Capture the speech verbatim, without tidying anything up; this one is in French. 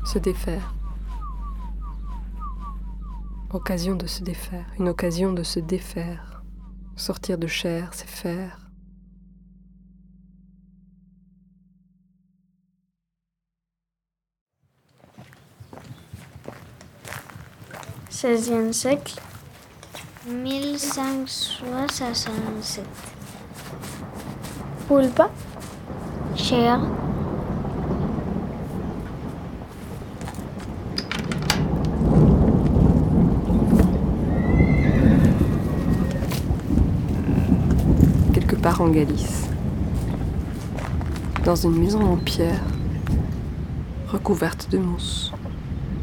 Se défaire. Occasion de se défaire, une occasion de se défaire. Sortir de chair, c'est faire. seizième siècle, mille cinq cent soixante-sept. Pulpa, chair. Quelque part en Galice, dans une maison en pierre, recouverte de mousse.